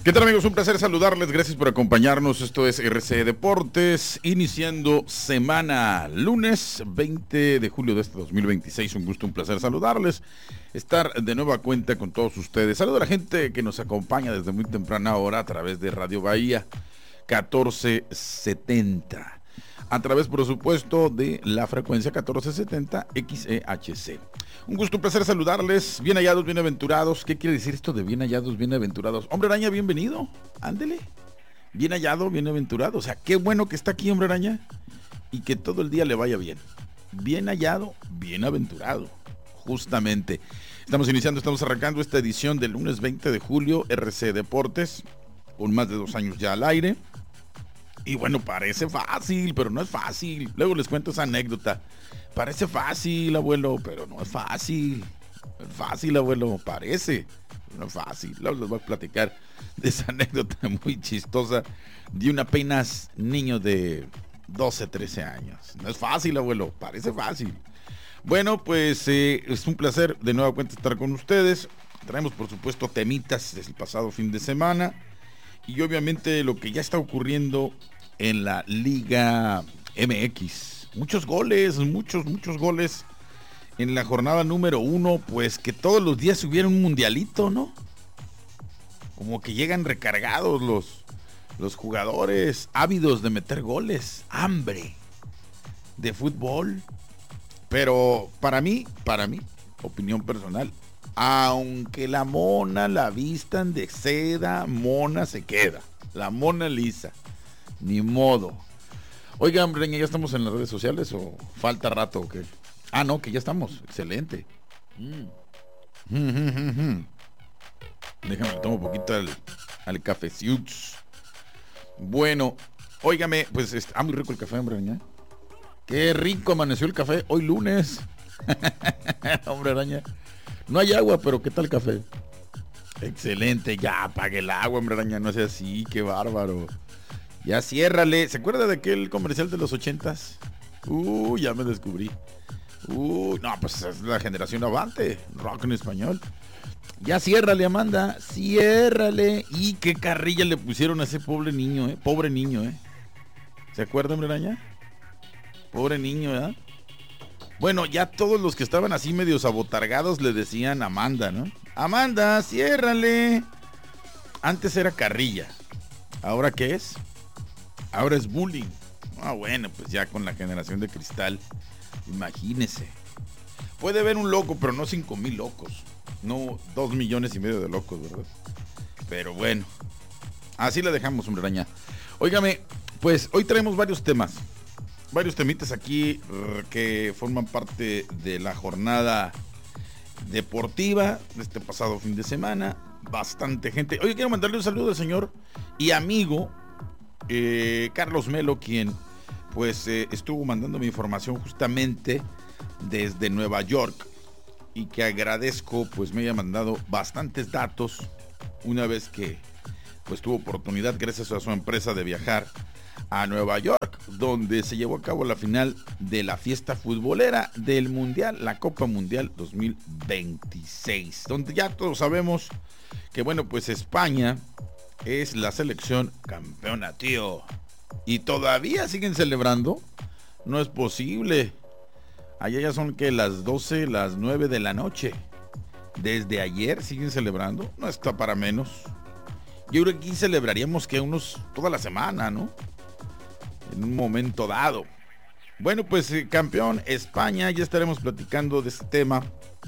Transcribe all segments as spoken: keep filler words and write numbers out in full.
¿Qué tal, amigos? Un placer saludarles, gracias por acompañarnos. Esto es R C Deportes, iniciando semana, lunes veinte de julio de este dos mil veintiséis. Un gusto, un placer saludarles, estar de nueva cuenta con todos ustedes. Saludo a la gente que nos acompaña desde muy temprana hora a través de Radio Bahía catorce setenta, a través, por supuesto, de la frecuencia catorce setenta X E H C. Un gusto, un placer saludarles. Bien hallados, bienaventurados. ¿Qué quiere decir esto de bien hallados, bienaventurados? Hombre Araña, bienvenido. Ándele. Bien hallado, bienaventurado. O sea, qué bueno que está aquí, Hombre Araña. Y que todo el día le vaya bien. Bien hallado, bienaventurado. Justamente. Estamos iniciando, estamos arrancando esta edición del lunes veinte de julio, R C Deportes, con más de dos años ya al aire. Y bueno, parece fácil, pero no es fácil. Luego les cuento esa anécdota. Parece fácil, abuelo, pero no es fácil. No es fácil, abuelo, parece. No es fácil. Luego les voy a platicar de esa anécdota muy chistosa de un apenas niño de doce, trece años. No es fácil, abuelo, parece fácil. Bueno, pues eh, es un placer de nueva cuenta estar con ustedes. Traemos, por supuesto, temitas desde el pasado fin de semana. Y obviamente lo que ya está ocurriendo en la Liga M X. Muchos goles, muchos, muchos goles en la jornada número uno. Pues que todos los días hubiera un mundialito, ¿no? Como que llegan recargados los, los jugadores, ávidos de meter goles, hambre de fútbol. Pero para mí, para mí, opinión personal, aunque la mona la vistan de seda, mona se queda. La Mona Lisa. Ni modo. Oiga, hombre, ¿ya estamos en las redes sociales o falta rato o qué? Ah, no, que ya estamos. Excelente. Mm. Mm, mm, mm, mm. Déjame, le tomo un poquito al, al café. Bueno, óigame, pues, este, ah, muy rico el café, hombre, ¿ya? Qué rico amaneció el café hoy lunes. Hombre araña. No hay agua, pero ¿qué tal el café? Excelente, ya apague el agua, hombre araña, no sea así, qué bárbaro. Ya ciérrale. ¿Se acuerda de aquel comercial de los ochentas? Uh, ya me descubrí. Uh, no, pues es la generación avante, rock en español. Ya ciérrale, Amanda, ciérrale. Y qué carrilla le pusieron a ese pobre niño, eh, pobre niño, eh. ¿Se acuerda, hombre araña? Pobre niño, ¿eh? Bueno, ya todos los que estaban así medio abotargados le decían Amanda, ¿no? Amanda, ciérrale. Antes era carrilla. ¿Ahora qué es? Ahora es bullying. Ah, bueno, pues ya con la generación de cristal, imagínese. Puede haber un loco, pero no cinco mil locos. No dos millones y medio de locos, ¿verdad? Pero bueno, así la dejamos, hombre araña. Óigame, pues hoy traemos varios temas. Varios temitas aquí que forman parte de la jornada deportiva de este pasado fin de semana. Bastante gente. Oye, quiero mandarle un saludo al señor y amigo eh, Carlos Melo, quien pues eh, estuvo mandando mi información justamente desde Nueva York, y que agradezco pues me haya mandado bastantes datos una vez que pues tuvo oportunidad, gracias a su empresa, de viajar a Nueva York, donde se llevó a cabo la final de la fiesta futbolera del Mundial, la Copa Mundial dos mil veintiséis, donde ya todos sabemos que, bueno, pues España es la selección campeona, tío. Y todavía siguen celebrando. No es posible. Allá ya son que las doce, las nueve de la noche. Desde ayer siguen celebrando. No está para menos. Yo creo que aquí celebraríamos que unos toda la semana, ¿no? En un momento dado. Bueno, pues eh, campeón España, ya estaremos platicando de este tema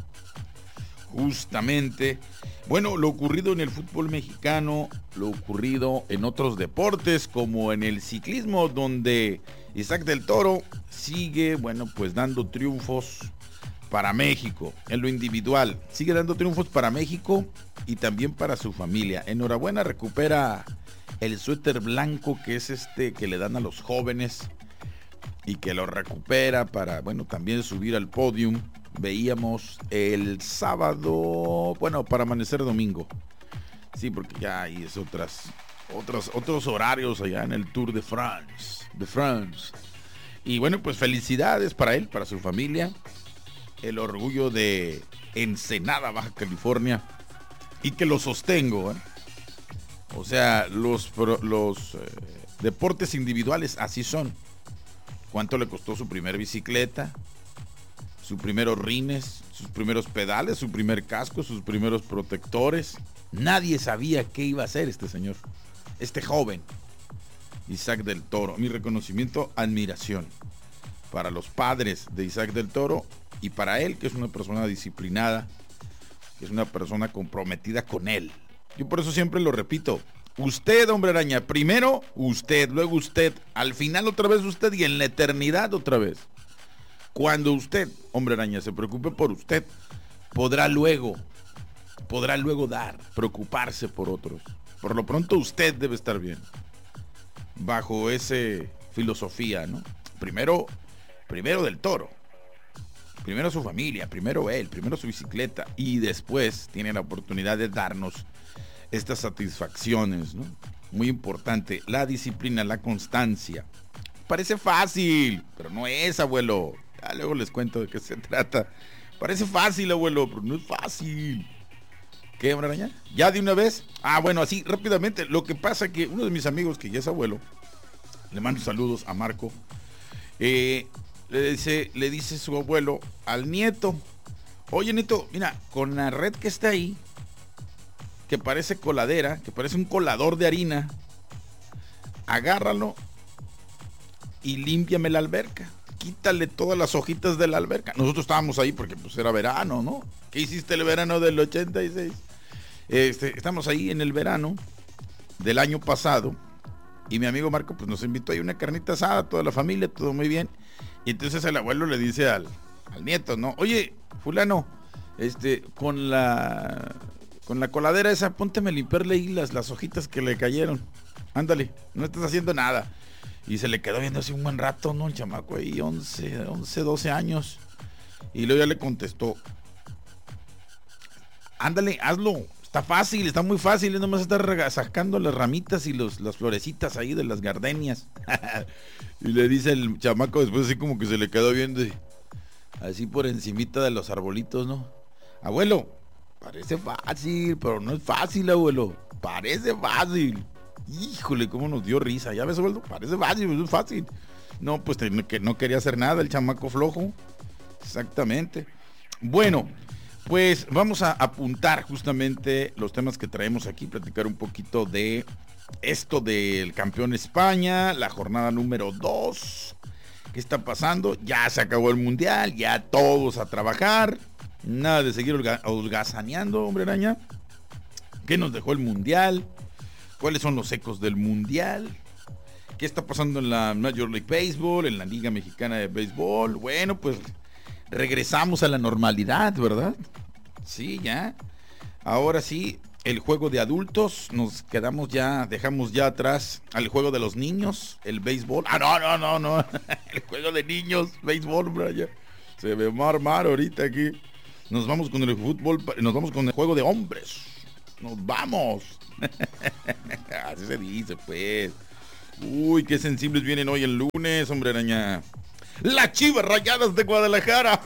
justamente. Bueno, lo ocurrido en el fútbol mexicano, lo ocurrido en otros deportes como en el ciclismo, donde Isaac del Toro sigue, bueno, pues dando triunfos para México. En lo individual, sigue dando triunfos para México y también para su familia. Enhorabuena, recupera el suéter blanco, que es este que le dan a los jóvenes, y que lo recupera para, bueno, también subir al podium. Veíamos el sábado, bueno, para amanecer domingo. Sí, porque ya hay es otras, otros, otros horarios allá en el Tour de France, de France. Y bueno, pues felicidades para él, para su familia. El orgullo de Ensenada, Baja California. Y que lo sostengo, ¿eh? O sea, los, los eh, deportes individuales así son. ¿Cuánto le costó su primer bicicleta? Sus primeros rines, sus primeros pedales, su primer casco, sus primeros protectores. Nadie sabía qué iba a hacer este señor, este joven, Isaac del Toro. Mi reconocimiento, admiración para los padres de Isaac del Toro y para él, que es una persona disciplinada, que es una persona comprometida con él. Yo por eso siempre lo repito. Usted, hombre araña, primero usted, luego usted, al final otra vez usted y en la eternidad otra vez. Cuando usted, hombre araña, se preocupe por usted, podrá luego, podrá luego dar, preocuparse por otros. Por lo pronto usted debe estar bien. Bajo esa filosofía, ¿no? Primero, primero del Toro. Primero su familia, primero él, primero su bicicleta. Y después tiene la oportunidad de darnos estas satisfacciones, ¿no? Muy importante, la disciplina, la constancia. Parece fácil, pero no es, abuelo. Ya luego les cuento de qué se trata. Parece fácil, abuelo, pero no es fácil. ¿Qué, hombre araña? ¿Ya de una vez? Ah, bueno, así, rápidamente. Lo que pasa que uno de mis amigos, que ya es abuelo, le mando saludos a Marco, eh, le dice, le dice su abuelo al nieto: oye, nieto, mira, con la red que está ahí, que parece coladera, que parece un colador de harina, agárralo y límpiame la alberca. Quítale todas las hojitas de la alberca. Nosotros estábamos ahí porque pues era verano, ¿no? ¿Qué hiciste el verano del ochenta y seis? Este, estamos ahí en el verano del año pasado y mi amigo Marco pues nos invitó ahí a una carnita asada, toda la familia, todo muy bien. Y entonces el abuelo le dice al, al nieto, ¿no? Oye, fulano, este, con la con la coladera esa, pónteme a limpiarle ahí las, las hojitas que le cayeron. Ándale, no estás haciendo nada. Y se le quedó viendo así un buen rato, ¿no? El chamaco ahí, once, doce años. Y luego ya le contestó: ándale, hazlo. Está fácil, está muy fácil. Es nomás estar sacando las ramitas y los, las florecitas ahí de las gardenias. Y le dice el chamaco después así como que se le quedó viendo y, así por encimita de los arbolitos, ¿no? Abuelo, parece fácil, pero no es fácil, abuelo. Parece fácil. Híjole, cómo nos dio risa. Ya ves, abuelo, parece fácil, pero no es fácil. No, pues que no quería hacer nada el chamaco flojo. Exactamente. Bueno, pues vamos a apuntar justamente los temas que traemos aquí, platicar un poquito de esto del campeón España, la jornada número dos. ¿Qué está pasando? Ya se acabó el mundial, ya todos a trabajar. Nada de seguir holga- holgazaneando, hombre araña. ¿Qué nos dejó el mundial? ¿Cuáles son los ecos del mundial? ¿Qué está pasando en la Major League Baseball, en la Liga Mexicana de Béisbol? Bueno, pues regresamos a la normalidad, ¿verdad? Sí, ya. Ahora sí, el juego de adultos, nos quedamos ya, dejamos ya atrás al juego de los niños, el béisbol. Ah, no, no, no, no. El juego de niños, béisbol, Brian. Se me va a armar ahorita aquí. Nos vamos con el fútbol, nos vamos con el juego de hombres. Nos vamos. Así se dice, pues. Uy, qué sensibles vienen hoy el lunes, hombre araña. Las Chivas Rayadas de Guadalajara.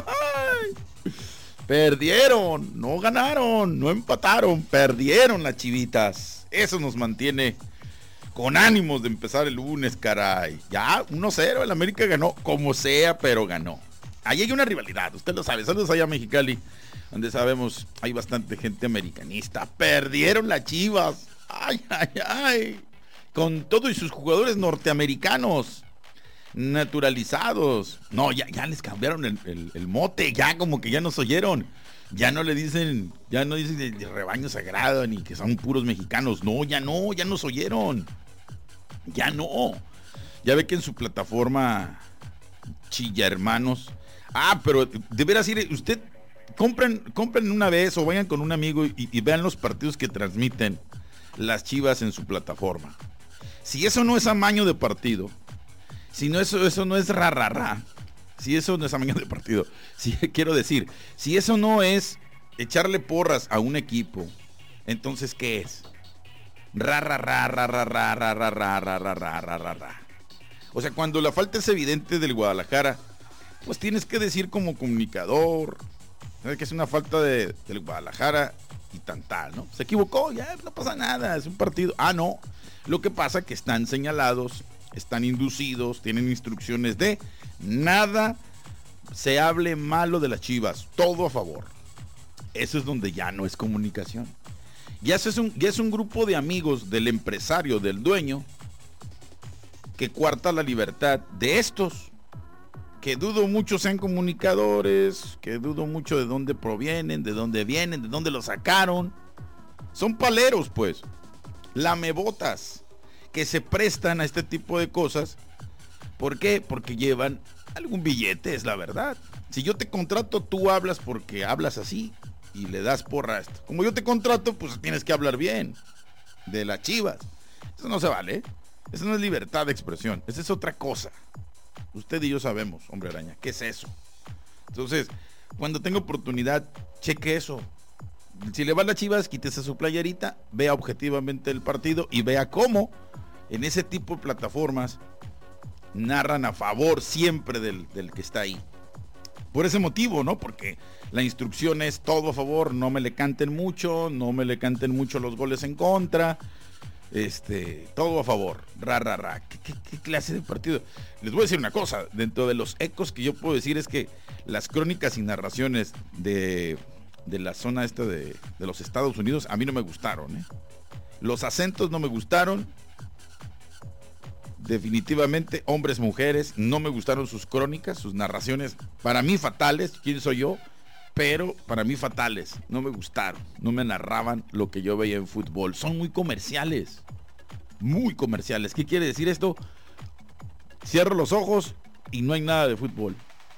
Perdieron, no ganaron, no empataron, perdieron las chivitas. Eso nos mantiene con ánimos de empezar el lunes, caray. Ya, uno cero, el América ganó, como sea, pero ganó. Ahí hay una rivalidad, usted lo sabe. Saludos allá a Mexicali, donde sabemos hay bastante gente americanista. Perdieron las Chivas. Ay, ay, ay. Con todo y sus jugadores norteamericanos naturalizados. No, ya, ya les cambiaron el, el, el mote, ya como que ya nos oyeron. Ya no le dicen, ya no dicen de, de rebaño sagrado ni que son puros mexicanos. No, ya no, ya nos oyeron. Ya no. Ya ve que en su plataforma Chilla Hermanos. Ah, pero de veras, usted compren, compren una vez o vayan con un amigo y, y vean los partidos que transmiten las Chivas en su plataforma. Si eso no es amaño de partido, si no eso, eso no es ra, ra, ra, si eso no es amaño de partido, si quiero decir, si eso no es echarle porras a un equipo, entonces ¿qué es? Ra, ra, ra, ra, ra, ra, ra, ra, ra, ra, ra, ra, ra, ra, ra. O sea, cuando la falta es evidente del Guadalajara, pues tienes que decir como comunicador, ¿sabes? Que es una falta de, del Guadalajara, y tan tal, ¿no? Se equivocó, ya no pasa nada, es un partido. Ah, no. Lo que pasa es que están señalados, están inducidos, tienen instrucciones de nada se hable malo de las Chivas, todo a favor. Eso es donde ya no es comunicación. Ya es un, ya es un grupo de amigos del empresario, del dueño, que cuarta la libertad de estos, que dudo mucho sean comunicadores, que dudo mucho de dónde provienen, de dónde vienen, de dónde lo sacaron. Son paleros, pues, lamebotas, que se prestan a este tipo de cosas. ¿Por qué? Porque llevan algún billete, es la verdad. Si yo te contrato, tú hablas porque hablas así y le das porra a esto. Como yo te contrato, pues tienes que hablar bien de las Chivas. Eso no se vale, ¿eh? Eso no es libertad de expresión, esa es otra cosa. Usted y yo sabemos, hombre araña, ¿qué es eso? Entonces, cuando tenga oportunidad, cheque eso. Si le va a las Chivas, quítese su playerita, vea objetivamente el partido y vea cómo en ese tipo de plataformas narran a favor siempre del, del que está ahí. Por ese motivo, ¿no? Porque la instrucción es todo a favor, no me le canten mucho, no me le canten mucho los goles en contra, este, todo a favor, ra, ra, ra. ¿Qué, qué, qué clase de partido? Les voy a decir una cosa, dentro de los ecos que yo puedo decir es que las crónicas y narraciones de, de la zona esta de, de los Estados Unidos a mí no me gustaron, ¿eh? Los acentos no me gustaron. Definitivamente, hombres, mujeres, no me gustaron sus crónicas, sus narraciones, para mí fatales, ¿quién soy yo? Pero para mí fatales, no me gustaron, no me narraban lo que yo veía en fútbol, son muy comerciales, muy comerciales. ¿Qué quiere decir esto? Cierro los ojos y no hay nada de fútbol.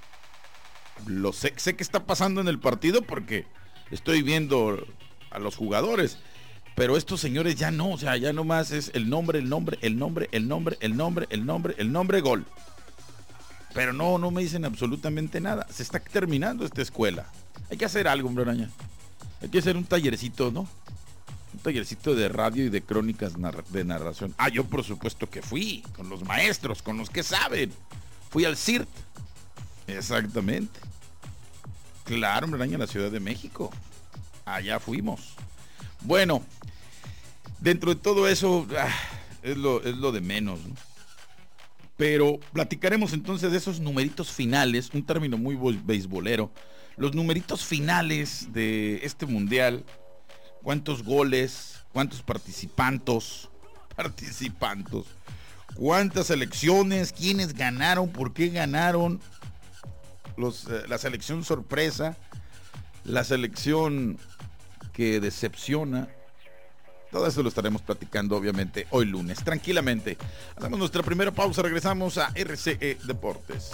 Lo sé, sé qué está pasando en el partido porque estoy viendo a los jugadores. Pero estos señores ya no, o sea, ya nomás es el nombre, el nombre, el nombre, el nombre, el nombre, el nombre, el nombre, gol. Pero no, no me dicen absolutamente nada. Se está terminando esta escuela. Hay que hacer algo, hombre araña. Hay que hacer un tallercito, ¿no? Un tallercito de radio y de crónicas narra- de narración. Ah, yo por supuesto que fui, con los maestros, con los que saben. Fui al C I R T. Exactamente. Claro, hombre araña, en la Ciudad de México. Allá fuimos. Bueno, dentro de todo eso ah, es, lo, es lo de menos, ¿no? Pero platicaremos entonces de esos numeritos finales, un término muy beisbolero, los numeritos finales de este mundial, cuántos goles, cuántos participantes, participantes, cuántas selecciones, quiénes ganaron, por qué ganaron, los, eh, la selección sorpresa, la selección que decepciona. Todo eso lo estaremos platicando obviamente hoy lunes, tranquilamente. Hacemos nuestra primera pausa, regresamos a R C E Deportes.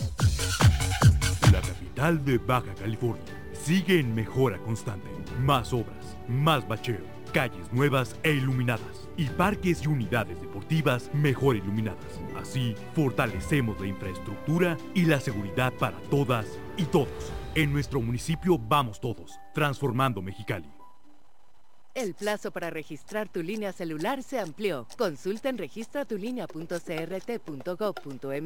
La capital de Baja California sigue en mejora constante. Más obras, más bacheo, calles nuevas e iluminadas y parques y unidades deportivas mejor iluminadas. Así fortalecemos la infraestructura y la seguridad para todas y todos. En nuestro municipio vamos todos, transformando Mexicali. El plazo para registrar tu línea celular se amplió. Consulta en registra tu línea punto c r t punto gov punto m x.